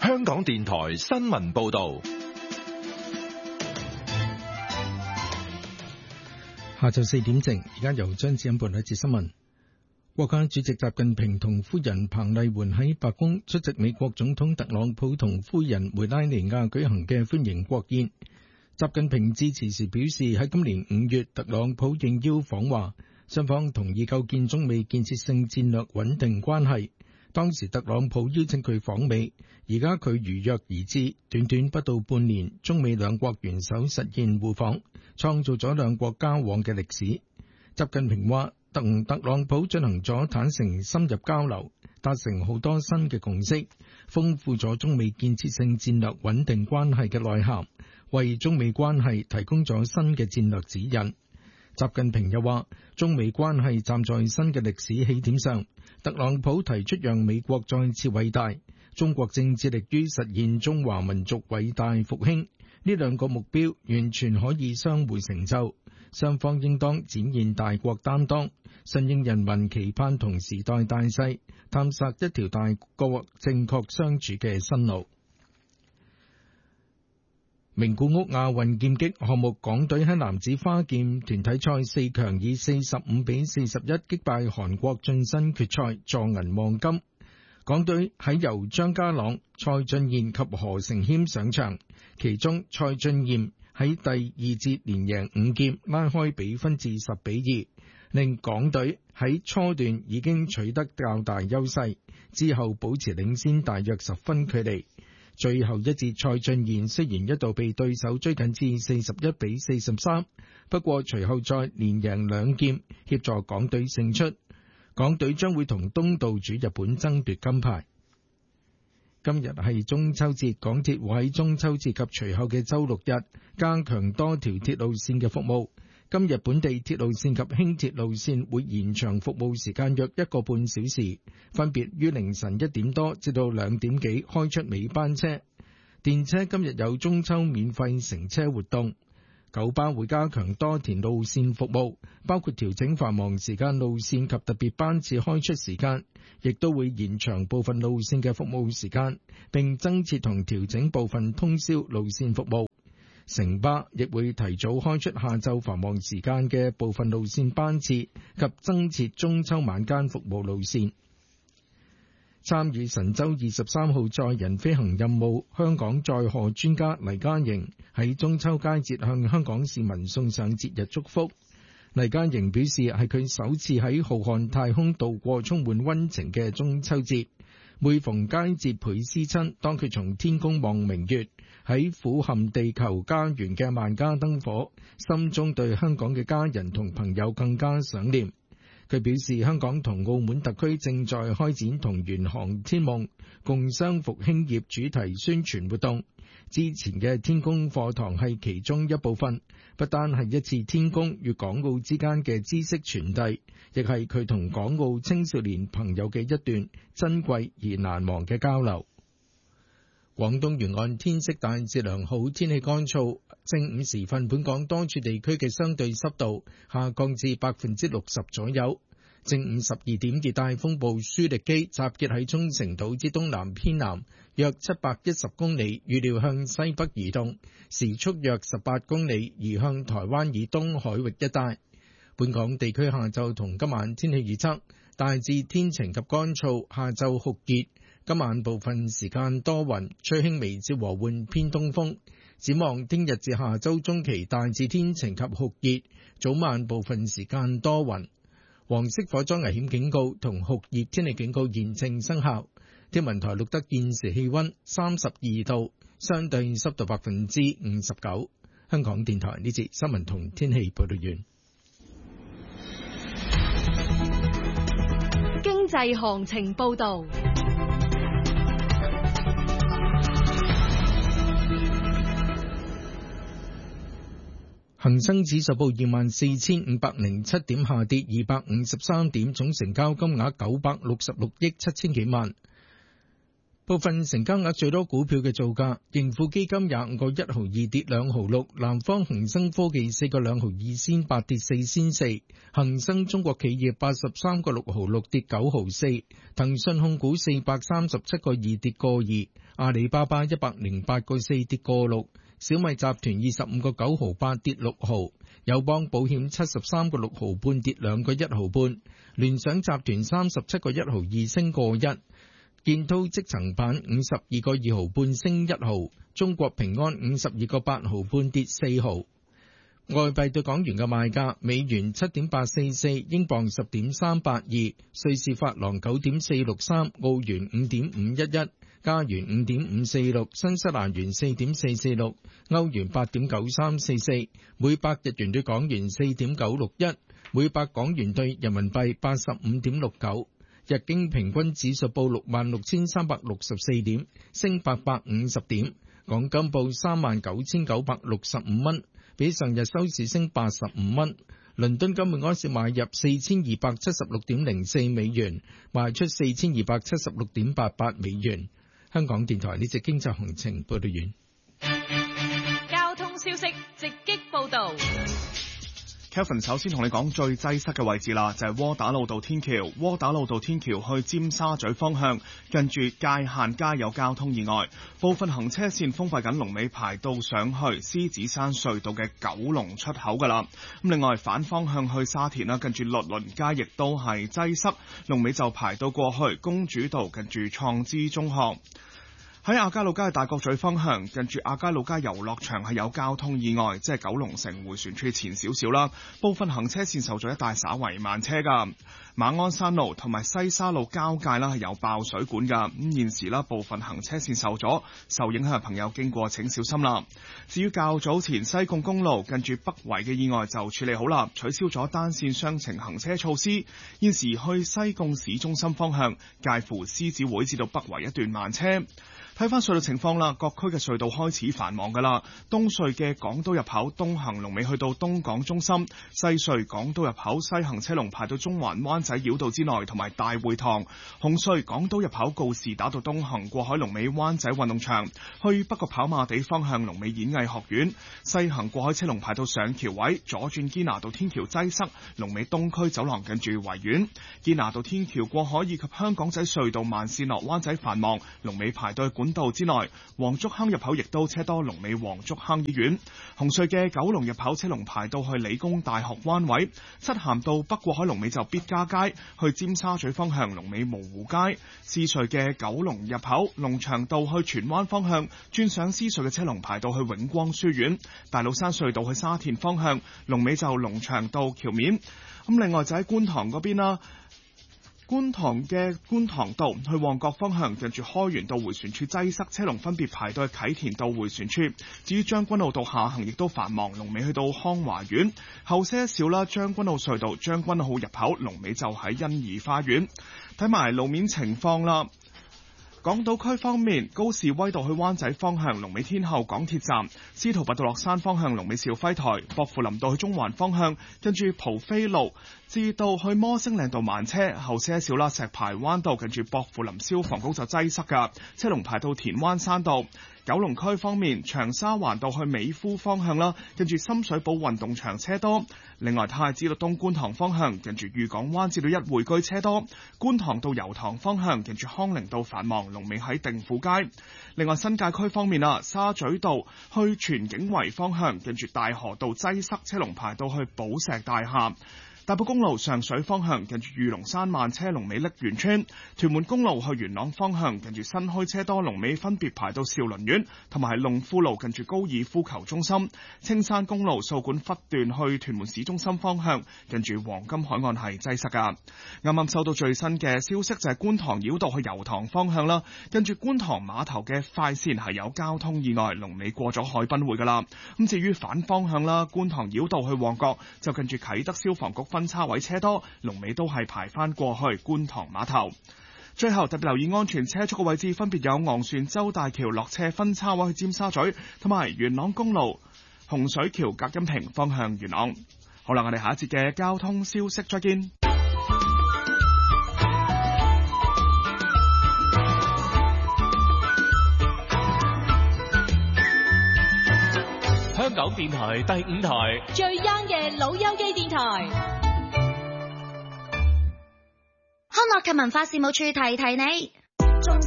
香港電台新聞報道。 下晝4點正，而家由張子欣報道一節新聞。國家主席習近平同夫人彭麗媛喺白宮出席美國總統特朗普同夫人梅拉尼亞舉行嘅歡迎國宴。習近平致辭時表示，喺今年5月，特朗普應邀訪華，雙方同意構建中美建設性戰略穩定關係。當時特朗普邀請佢訪美，而家佢如約而至，短短不到半年，中美兩國元首實現互訪，創造咗兩國交往嘅歷史。習近平話，同特朗普進行咗坦誠深入交流，達成好多新嘅共識，豐富咗中美建設性戰略穩定關係嘅內涵，為中美關係提供咗新嘅戰略指引。習近平又話，中美關係站在新嘅歷史起點上，特朗普提出讓美國再次偉大，中國正致力於實現中華民族偉大復興，呢兩個目標完全可以相互成就，雙方應當展現大國擔當，順應人民期盼同時代大勢，探索一條大國正確相處嘅新路。名古屋亞運劍擊項目，港隊喺男子花劍團體賽4強以45-41擊敗韓國晉身決賽，助銀望金。港隊喺由張家朗、蔡俊彥及何成謙上場，其中蔡俊彥喺第二節連贏5劍，拉開比分至10-2，令港隊喺初段已經取得較大優勢，之後保持領先大約10分距離。最後一節蔡俊彥雖然一度被對手追緊至41-43，不過隨後再連贏2劍，協助港隊勝出。港隊將會同東道主日本爭奪金牌。今日係中秋節，港鐵會喺中秋節及隨後嘅週六日加強多條鐵路線嘅服務。今日本地鐵路線及輕鐵路線會延長服務時間約1個半小時，分別於凌晨1點多至到2點幾開出尾班車。電車今日有中秋免費乘車活動。九巴會加強多條路線服務，包括調整繁忙時間路線及特別班次開出時間，亦都會延長部分路線嘅服務時間，並增設同調整部分通宵路線服務。城巴亦會提早開出下晝繁忙時間嘅部分路線班次及增設中秋晚間服務路線。參與神舟23號載人飛行任務，香港載荷專家黎嘉瑩喺中秋佳節向香港市民送上節日祝福。黎嘉瑩表示，係佢首次喺浩瀚太空度過充滿溫情嘅中秋節。每逢佳節倍思親，當佢從天宮望明月，喺俯瞰地球家園嘅萬家燈火，心中對香港嘅家人同朋友更加想念。佢表示，香港同澳門特區正在開展同圓航天夢共商復興業主題宣傳活動。之前嘅天宮課堂係其中一部分，不單係一次天宮與港澳之間嘅知識傳遞，亦係佢同港澳青少年朋友嘅一段珍貴而難忘嘅交流。廣東沿岸天色大致良好，天氣乾燥。正午時分，本港多處地區嘅相對濕度下降至60%左右。正午12點，熱帶風暴舒力基集結喺沖繩島之東南偏南約710公里，預料向西北移動，時速約18公里，移向台灣以東海域一帶。本港地區下晝同今晚天氣預測，大致天晴及乾燥，下晝酷熱，今晚部分時間多雲，吹輕微至和緩偏東風。展望聽日至下周中期，大致天晴及酷熱，早晚部分時間多雲。黃色火災危險警告同酷熱天氣警告現正生效。天文台錄得現時氣溫32度，相對濕度59%。香港電台呢節新聞同天氣報道完。 經濟行情報道。 恒生指數報24,507點，下跌253點，總成交金額966億7千幾萬。 部分成交額最多股票嘅造價：盈富基金25個1毫2跌2毫6，南方恒生科技4個2毫2仙8跌4仙4，恒生中國企業83個6毫6跌9毫4，騰訊控股437個2跌個2，阿里巴巴108個4跌個6，小米集團25個9毫8跌6毫，友邦保險73個6毫半跌2個1毫半，聯想集團37個1毫2升個1。建滔積層板52個2毫半升1毫，中國平安52個8毫半跌4毫。外幣對港元嘅賣價：美元7.844，英鎊10.382，瑞士法郎9.463，澳元5.511，加元5.546，新西蘭元4.446，歐元8.9344，每百日元對港元4.961，每百港元對人民幣85.69。日經平均指數報66,364點，升850點。港金報39,965蚊，比上日收市升85蚊。倫敦金每盎司買入4276.04美元，賣出4276.88美元。香港電台呢節經濟行情報道完。 交通消息直擊報道。 Kevin 首先同你講最擠塞嘅位置啦，就係窩打老道天橋。窩打老道天橋去尖沙咀方向，近住界限街有交通意外，部分行車線封閉緊，龍尾排到上去獅子山隧道嘅九龍出口噶啦。咁另外反方向去沙田啦，近住律倫街亦都係擠塞，龍尾就排到過去公主道，近住創知中學。喺亞皆老街大角咀方向，近住亞皆老街遊樂場係有交通意外，即係九龍城迴旋處前少少啦，部分行車線受阻，一帶稍為慢車噶。馬鞍山路同埋西沙路交界啦係有爆水管噶，咁現時啦部分行車線受阻，受影響嘅朋友經過請小心啦。至於較早前西貢公路近住北圍嘅意外就處理好啦，取消咗單線雙程行車措施，現時去西貢市中心方向介乎獅子會至到北圍一段慢車。睇翻隧道情況啦，各區嘅隧道開始繁忙噶啦。東隧嘅港島入口東行龍尾去到東港中心，西隧港島入口西行車龍排到中環灣仔繞道之內同埋大會堂。紅隧港島入口告士打道東行過海龍尾灣仔運動場，去北角跑馬地方向龍尾演藝學院。西行過海車龍排到上橋位，左轉堅拿道天橋擠塞，龍尾東區走廊近住維園。堅拿道天橋過海以及香港仔隧道慢線落灣仔繁忙，龍尾排到管道之內，黃竹坑入口亦都車多，龍尾黃竹坑醫院。紅隧嘅九龍入口車龍排到去理工大學灣位，漆咸道北過海龍尾就必嘉街，去尖沙咀方向龍尾蕪湖街。獅隧嘅九龍入口龍翔道去荃灣方向轉上獅隧嘅車龍排到去永光書院。大老山隧道去沙田方向龍尾就龍翔道橋面。咁另外就喺觀塘嗰邊啦。觀塘嘅觀塘道去旺角方向，近住開源道迴旋處擠塞，車龍分別排到去啟田道迴旋處。至於將軍澳道下行亦都繁忙，龍尾去到康華苑。後些少啦，將軍澳隧道將軍澳入口龍尾就喺欣怡花園。睇埋路面情況啦。港島區方面，高士威道去灣仔方向龍尾天后港鐵站，司徒拔道落山方向龍尾兆輝台，薄扶林道去中環方向跟住蒲飛路至到去摩星嶺道慢車，後些少啦，石排灣道近住薄扶林消防局就擠塞噶，車龍排到田灣山道。九龍區方面，長沙灣道去美孚方向啦，跟住深水埗運動場車多。另外，太子道東觀塘方向，近住裕港灣至到一匯居車多。觀塘到油塘方向，近住康寧道繁忙，龍尾喺定富街。另外，新界區方面啊，沙咀道去荃景圍方向，近住大河道擠塞，車龍排到去寶石大廈。大埔公路上水方向，近住御龍山慢車龍尾瀝源村；屯門公路去元朗方向，近住新墟車多，龍尾分別排到兆麟苑同埋龍富路近住高爾夫球中心。青山公路掃管笏段去屯門市中心方向，近住黃金海岸係擠塞噶。啱啱收到最新嘅消息就係觀塘繞道去油塘方向啦，近住觀塘碼頭嘅快線係有交通意外，龍尾過咗海濱會噶啦。咁至於反方向啦，觀塘繞道去旺角就近住啟德消防局分叉位車多，龍尾都係排翻過去觀塘碼頭。最後特別留意安全車速嘅位置，分別有昂船洲大橋落斜分叉位去尖沙咀，同埋元朗公路洪水橋隔音屏方向元朗。好啦，我哋下一節嘅交通消息再見。 港電台第5台最 young 嘅老友記電台。 康樂及文化事務處提提你。